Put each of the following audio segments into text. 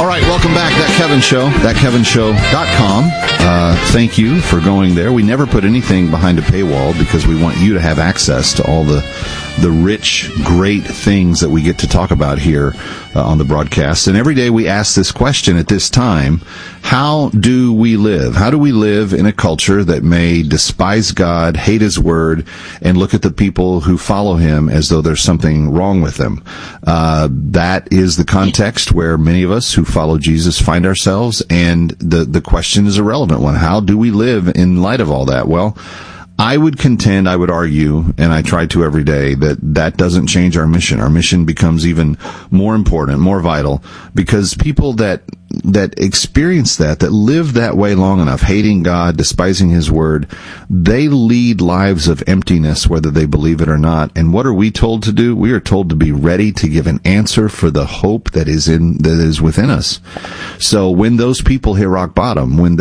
All right, welcome back. That Kevin Show, thatkevinshow.com. Thank you for going there. We never put anything behind a paywall because we want you to have access to all the rich, great things that we get to talk about here on the broadcast. And every day we ask this question at this time: how do we live? How do we live in a culture that may despise God, hate His Word, and look at the people who follow Him as though there's something wrong with them? That is the context where many of us who follow Jesus find ourselves, and the question is a relevant one. How do we live in light of all that? Well, I would contend, I would argue, and I try to every day, that doesn't change our mission. Our mission becomes even more important, more vital, because people that experience that live that way long enough, hating God, despising His Word, they lead lives of emptiness, whether they believe it or not. And what are we told to do? We are told to be ready to give an answer for the hope that is within us. So when those people hit rock bottom, when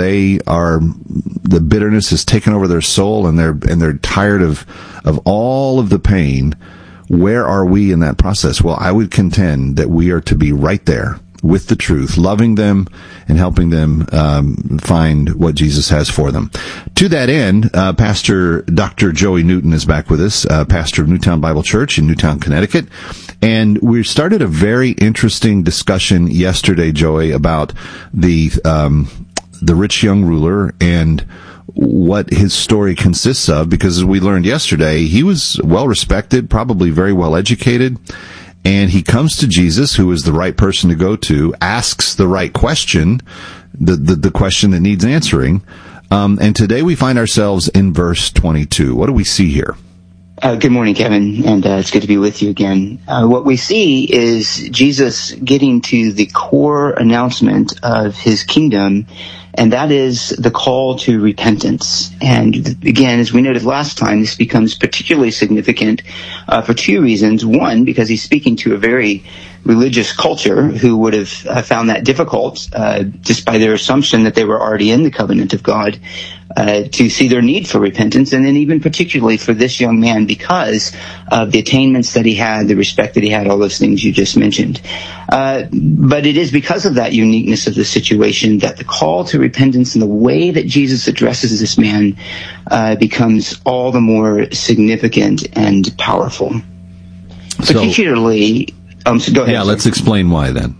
the bitterness has taken over their soul and they're tired of all of the pain, where are we in that process? Well, I would contend that we are to be right there with the truth, loving them and helping them find what Jesus has for them. To that end, Pastor Dr. Joey Newton is back with us, pastor of Newtown Bible Church in Newtown, Connecticut. And we started a very interesting discussion yesterday, Joey, about the rich young ruler and what his story consists of, because as we learned yesterday, he was well respected, probably very well educated, and he comes to Jesus, who is the right person to go to, asks the right question, the question that needs answering, and today we find ourselves in verse 22. What do we see here? Good morning, Kevin, and it's good to be with you again. What we see is Jesus getting to the core announcement of His kingdom, and that is the call to repentance. And again, as we noted last time, this becomes particularly significant for two reasons. One, because He's speaking to a very religious culture who would have found that difficult just by their assumption that they were already in the covenant of God, to see their need for repentance, and then even particularly for this young man because of the attainments that he had, the respect that he had, all those things you just mentioned. But it is because of that uniqueness of the situation that the call to repentance and the way that Jesus addresses this man becomes all the more significant and powerful. Particularly, so go ahead. Yeah, let's explain why then.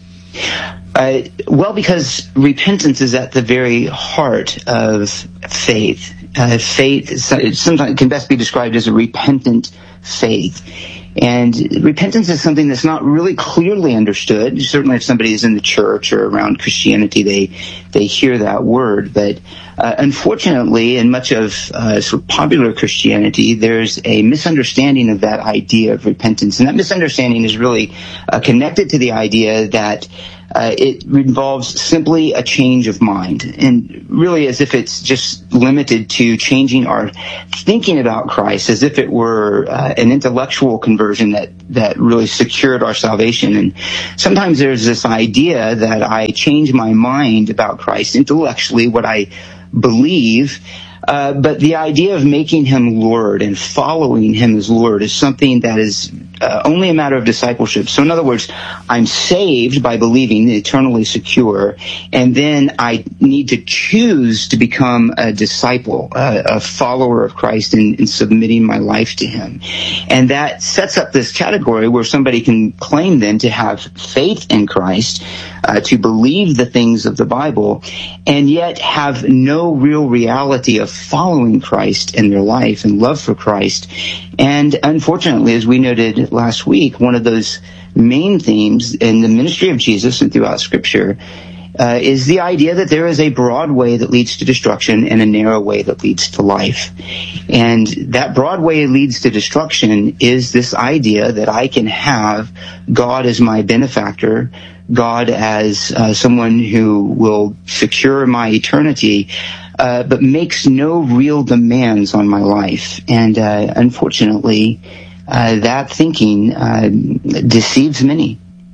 Well, because repentance is at the very heart of faith. Faith sometimes can best be described as a repentant faith. And repentance is something that's not really clearly understood. Certainly if somebody is in the church or around Christianity, they hear that word. But unfortunately, in much of sort of popular Christianity, there's a misunderstanding of that idea of repentance. And that misunderstanding is really connected to the idea that it involves simply a change of mind, and really as if it's just limited to changing our thinking about Christ, as if it were an intellectual conversion that really secured our salvation. And sometimes there's this idea that I change my mind about Christ intellectually, what I believe, but the idea of making Him Lord and following Him as Lord is something that is only a matter of discipleship. So in other words, I'm saved by believing, eternally secure, and then I need to choose to become a disciple, a follower of Christ in submitting my life to Him. And that sets up this category where somebody can claim then to have faith in Christ, to believe the things of the Bible, and yet have no real reality of following Christ in their life and love for Christ. And unfortunately, as we noted last week, one of those main themes in the ministry of Jesus and throughout Scripture is the idea that there is a broad way that leads to destruction and a narrow way that leads to life. And that broad way that leads to destruction is this idea that I can have God as my benefactor, God as someone who will secure my eternity, but makes no real demands on my life. And unfortunately, that thinking deceives many.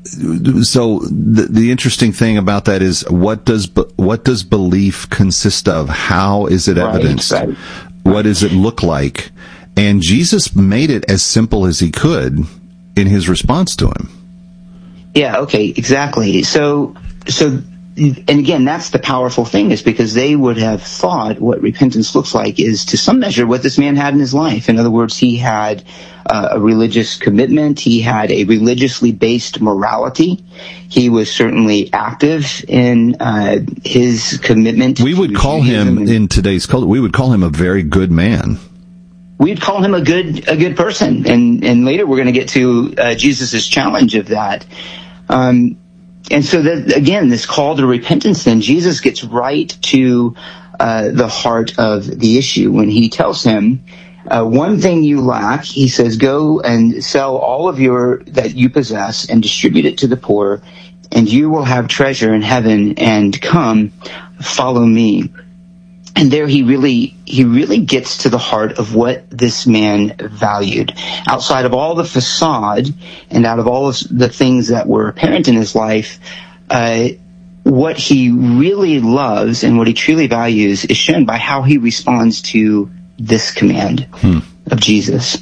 So the interesting thing about that is what does belief consist of? How is it evidenced? Right. What does it look like? And Jesus made it as simple as He could in His response to him. Yeah, okay, exactly. So and again, that's the powerful thing, is because they would have thought what repentance looks like is to some measure what this man had in his life. In other words, he had a religious commitment. He had a religiously based morality. He was certainly active in his commitment. We would call him, in today's culture, we would call him a very good man. We'd call him a good person. And later we're going to get to Jesus' challenge of that. And so that, again, this call to repentance, then Jesus gets right to the heart of the issue when he tells him, one thing you lack, he says, go and sell all of that you possess and distribute it to the poor, and you will have treasure in heaven, and come, follow me. And there he really gets to the heart of what this man valued. Outside of all the facade and out of all of the things that were apparent in his life, what he really loves and what he truly values is shown by how he responds to this command of Jesus.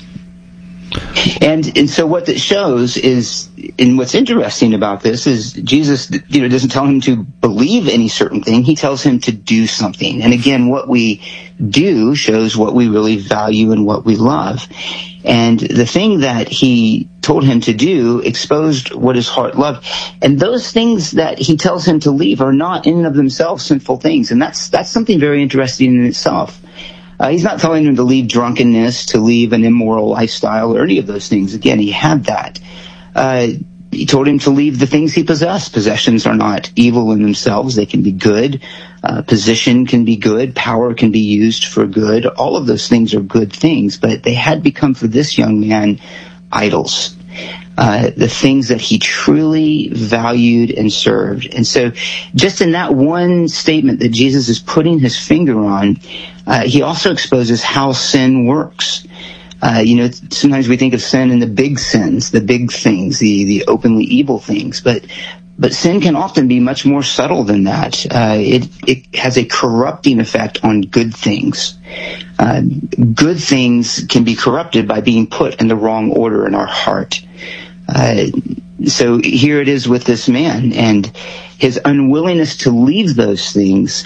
And so what that shows is, and what's interesting about this is Jesus, doesn't tell him to believe any certain thing. He tells him to do something. And again, what we do shows what we really value and what we love. And the thing that he told him to do exposed what his heart loved. And those things that he tells him to leave are not in and of themselves sinful things. And that's something very interesting in itself. He's not telling him to leave drunkenness, to leave an immoral lifestyle, or any of those things. Again, he had that. He told him to leave the things he possessed. Possessions are not evil in themselves. They can be good. Position can be good. Power can be used for good. All of those things are good things, but they had become for this young man idols. The things that he truly valued and served. And so just in that one statement that Jesus is putting his finger on, he also exposes how sin works. Sometimes we think of sin in the big sins, the big things, the openly evil things, but sin can often be much more subtle than that. It has a corrupting effect on good things. Good things can be corrupted by being put in the wrong order in our heart. So here it is with this man, and his unwillingness to leave those things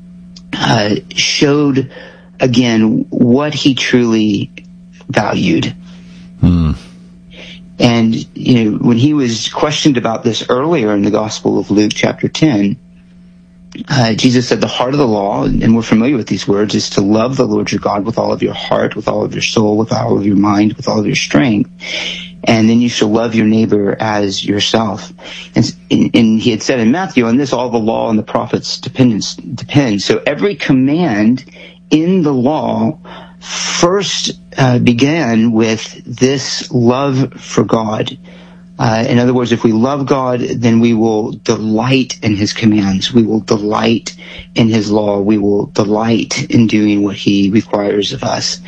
showed again what he truly valued. And when he was questioned about this earlier in the Gospel of Luke chapter 10, Jesus said the heart of the law, and we're familiar with these words, is to love the Lord your God with all of your heart, with all of your soul, with all of your mind, with all of your strength. And then you shall love your neighbor as yourself. And he had said in Matthew, on this all the law and the prophets depend. So every command in the law first began with this love for God. In other words, if we love God, then we will delight in his commands. We will delight in his law. We will delight in doing what he requires of us.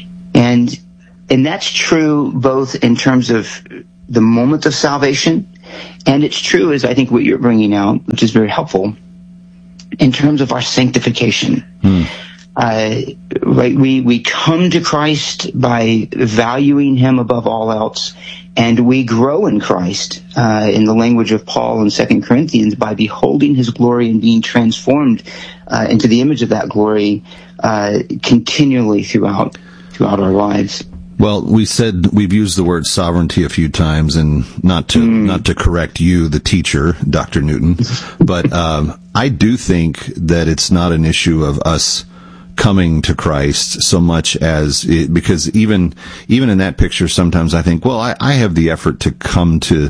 And that's true both in terms of the moment of salvation, and it's true, as I think what you're bringing out, which is very helpful, in terms of our sanctification. Right? We come to Christ by valuing him above all else, and we grow in Christ, in the language of Paul in 2 Corinthians, by beholding his glory and being transformed into the image of that glory continually throughout our lives. Well, we've used the word sovereignty a few times, and not to correct you, the teacher, Dr. Newton, but I do think that it's not an issue of us coming to Christ so much as because even in that picture, sometimes I think, well, I have the effort to come to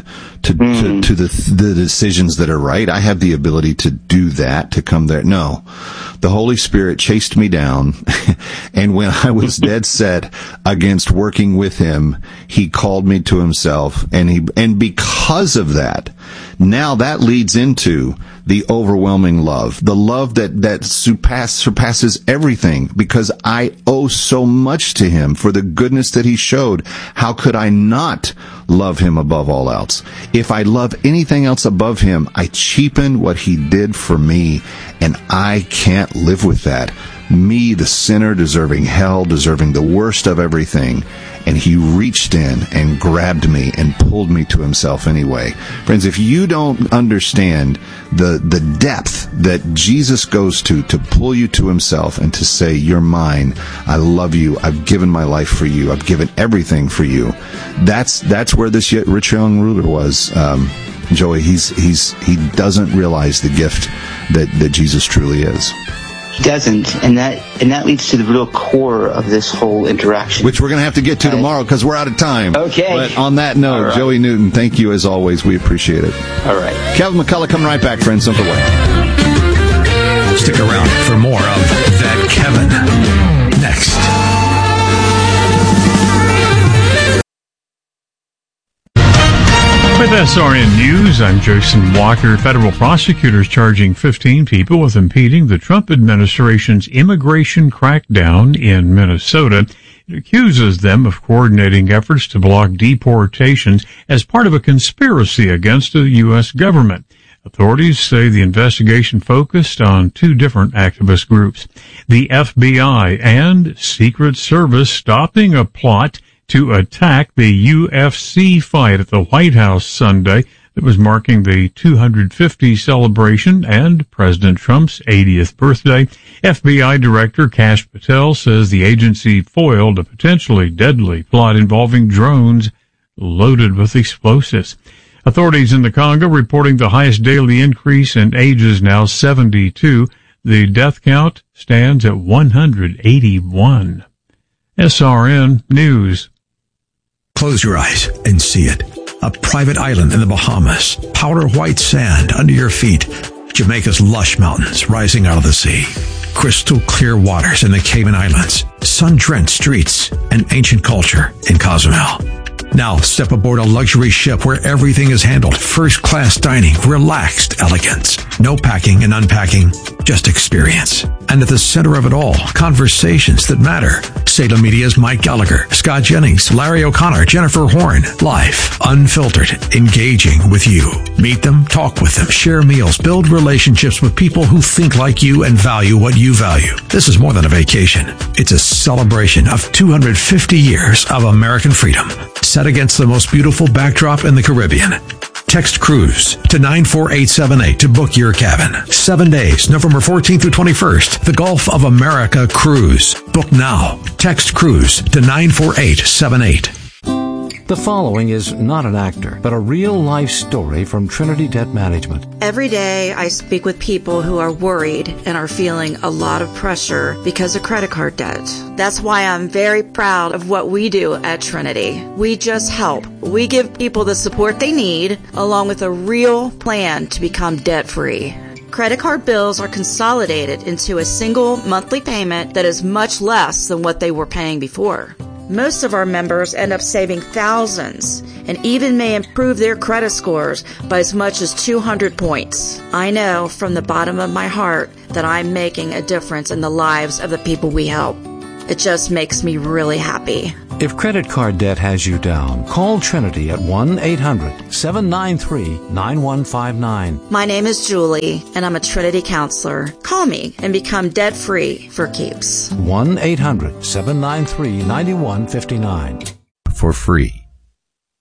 the decisions that are right. I have the ability to do that, to come there. No, the Holy Spirit chased me down, and when I was dead set against working with him, he called me to himself, and because of that, now that leads into the overwhelming love, the love that surpasses everything, because I owe so much to him for the goodness that he showed. How could I not love him above all else? If I love anything else above him, I cheapen what he did for me, and I can't live with that. Me, the sinner, deserving hell, deserving the worst of everything. and he reached in and grabbed me and pulled me to himself anyway. Friends, if you don't understand the depth that Jesus goes to pull you to himself and to say, you're mine, I love you, I've given my life for you, I've given everything for you, that's where this rich young ruler was. Joey, he doesn't realize the gift that Jesus truly is. He doesn't, and that leads to the real core of this whole interaction, which we're going to have to get to tomorrow because we're out of time. Okay. But on that note, right. Joey Newton, thank you as always. We appreciate it. All right. Kevin McCullough coming right back, friends. Don't go away. Stick around for more of That Kevin next. With SRN News, I'm Jason Walker. Federal prosecutors charging 15 people with impeding the Trump administration's immigration crackdown in Minnesota. It accuses them of coordinating efforts to block deportations as part of a conspiracy against the U.S. government. Authorities say the investigation focused on two different activist groups. The FBI and Secret Service stopping a plot to attack the UFC fight at the White House Sunday that was marking the 250 celebration and President Trump's 80th birthday. FBI Director Kash Patel says the agency foiled a potentially deadly plot involving drones loaded with explosives. Authorities in the Congo reporting the highest daily increase in ages, now 72. The death count stands at 181. SRN News. Close your eyes and see it. A private island in the Bahamas, powder white sand under your feet, Jamaica's lush mountains rising out of the sea, crystal clear waters in the Cayman Islands, sun-drenched streets, and ancient culture in Cozumel. Now step aboard a luxury ship where everything is handled. First-class dining, relaxed elegance. No packing and unpacking, just experience. And at the center of it all, conversations that matter. Salem Media's Mike Gallagher, Scott Jennings, Larry O'Connor, Jennifer Horn. Live, unfiltered, engaging with you. Meet them, talk with them, share meals, build relationships with people who think like you and value what you value. This is more than a vacation. It's a celebration of 250 years of American freedom, set against the most beautiful backdrop in the Caribbean. Text cruise to 94878 to book your cabin. 7 days, November 14th through 21st. The Gulf of America Cruise. Book now. Text cruise to 94878. The following is not an actor, but a real-life story from Trinity Debt Management. Every day I speak with people who are worried and are feeling a lot of pressure because of credit card debt. That's why I'm very proud of what we do at Trinity. We just help. We give people the support they need, along with a real plan to become debt-free. Credit card bills are consolidated into a single monthly payment that is much less than what they were paying before. Most of our members end up saving thousands and even may improve their credit scores by as much as 200 points. I know from the bottom of my heart that I'm making a difference in the lives of the people we help. It just makes me really happy. If credit card debt has you down, call Trinity at 1-800-793-9159. My name is Julie, and I'm a Trinity counselor. Call me and become debt-free for keeps. 1-800-793-9159. For free.